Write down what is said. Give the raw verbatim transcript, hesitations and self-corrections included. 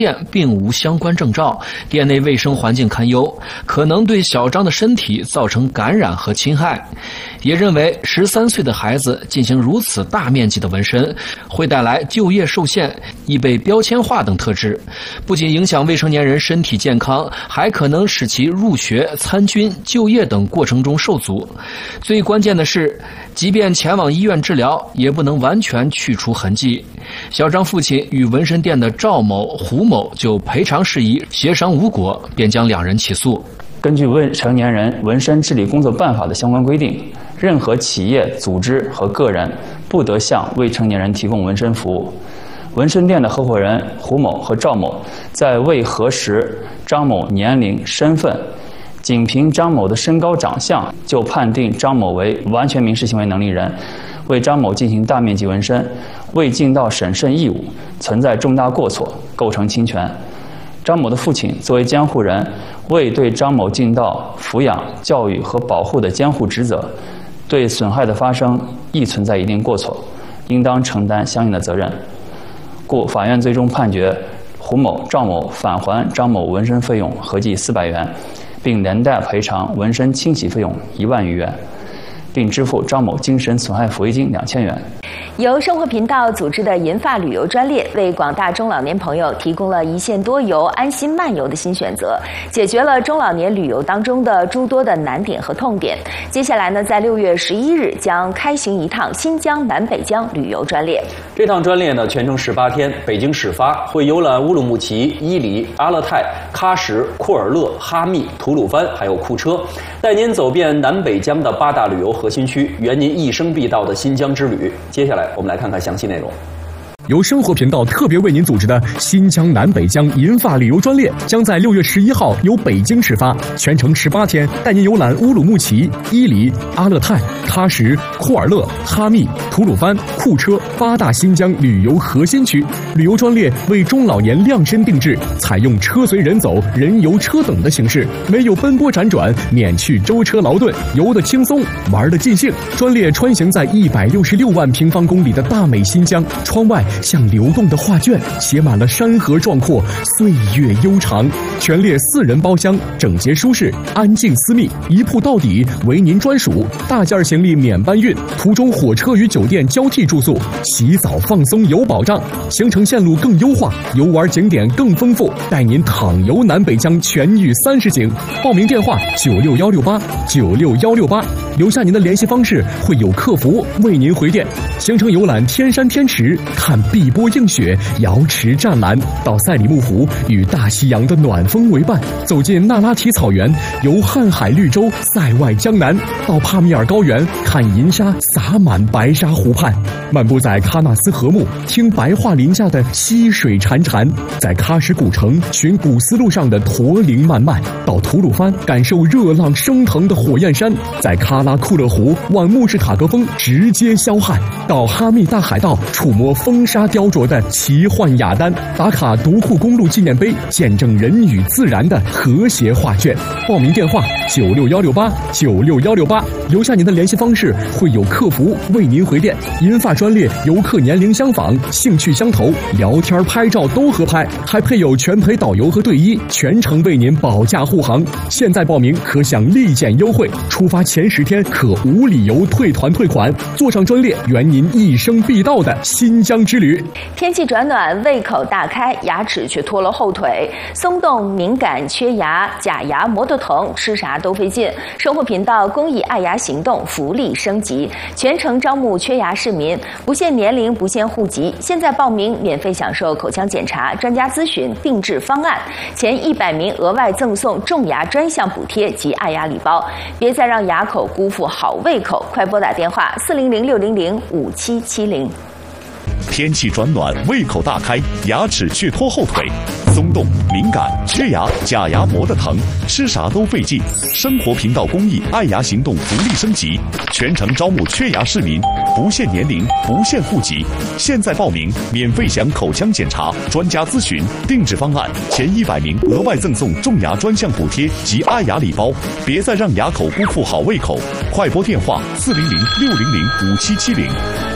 店并无相关证照，店内卫生环境堪忧，可能对小张的身体造成感染和侵害。也认为十三岁的孩子进行如此大面积的纹身，会带来就业受限、易被标签化等特质，不仅影响未成年人身体健康，还可能使其入学、参军、就业等过程中受阻。最关键的是，即便前往医院治疗，也不能完全去除痕迹。小张父亲与纹身店的赵某、胡某就赔偿事宜协商无果，便将两人起诉。 根据《未成年人纹身治理工作办法》的相关规定，任何企业、组织和个人不得向未成年人提供纹身服务。纹身店的合伙人胡某和赵某在未核实张某年龄、身份，仅凭张某的身高长相就判定张某为完全民事行为能力人，为张某进行大面积纹身，未尽到审慎义务，存在重大过错，构成侵权。张某的父亲作为监护人，未对张某尽到抚养、教育和保护的监护职责，对损害的发生亦存在一定过错，应当承担相应的责任。故法院最终判决胡某、赵某返还张某纹身费用合计四百元，并连带赔偿纹身清洗费用一万余元，并支付张某精神损害抚慰金两千元。 由生活频道组织的银发旅游专列，为广大中老年朋友提供了一线多游、安心漫游的新选择，解决了中老年旅游当中的诸多的难点和痛点。接下来呢，在六月十一日将开行一趟新疆南北疆旅游专列。 这趟专列呢，全程十八天，北京始发，会游览乌鲁木齐、伊犁、阿勒泰、喀什、库尔勒、哈密、吐鲁番还有库车，带您走遍南北疆的八大旅游核心区，圆您一生必到的新疆之旅。接下来我们来看看详细内容。 由生活频道特别为您组织的新疆南北疆银发旅游专列，将在六月十一号由北京始发，全程十八天，带您游览乌鲁木齐、伊犁、阿勒泰、喀什、库尔勒、哈密、吐鲁番、库车八大新疆旅游核心区。旅游专列为中老年量身定制，采用车随人走、人游车等的形式，没有奔波辗转，免去舟车劳顿，游得轻松，玩得尽兴。专列穿行在一百六十六万平方公里的大美新疆，窗外像流动的画卷，写满了山河壮阔，岁月悠长。全列四人包厢，整洁舒适，安静私密，一铺到底，为您专属。大件行李免搬运，途中火车与酒店交替住宿，洗澡放松有保障。行程线路更优化，游玩景点更丰富，带您躺游南北疆全域三十景。报名电话九六幺六八九六幺六八，留下您的联系方式，会有客服为您回电。行程游览天山天池，看碧波映雪，瑶池湛蓝，到赛里木湖与大西洋的暖风为伴，走进那拉提草原，游瀚海绿洲，塞外江南，到帕米尔高原，看银沙洒满白沙湖畔，漫步在喀纳斯河木，听白桦林下的溪水潺潺，在喀什古城寻古丝路上的驼铃漫漫，到吐鲁番感受热浪升腾的火焰山，在喀拉库勒湖望慕士塔格峰直接消汗，到哈密大海道触摸风沙雕琢的奇幻雅丹，打卡独库公路纪念碑，见证人与自然的和谐画卷。报名电话九六幺六八九六幺六八，留下您的联系方式，会有客服为您回电。银发专列游客年龄相仿，兴趣相投，聊天拍照都合拍，还配有全陪导游和队医，全程为您保驾护航。现在报名可享立减优惠，出发前十天可无理由退团退款，坐上专列圆您一生必到的新疆之旅。 天气转暖，胃口大开，牙齿却拖了后腿，松动、敏感、缺牙、假牙磨得疼，吃啥都费劲。生活频道公益爱牙行动福利升级，全程招募缺牙市民，不限年龄，不限户籍。现在报名免费享受口腔检查、专家咨询、定制方案，前一百名额外赠送种牙专项补贴及爱牙礼包。别再让牙口辜负好胃口，快拨打电话四零零六零零五七七零。 天气转暖，胃口大开，牙齿却拖后腿，松动、敏感、缺牙、假牙磨得疼，吃啥都费劲。生活频道公益爱牙行动福利升级，全程招募缺牙市民，不限年龄，不限户籍。现在报名免费享口腔检查、专家咨询、定制方案，前一百名额外赠送种牙专项补贴及爱牙礼包。别再让牙口辜负好胃口，快拨电话四零零六零零五七七零。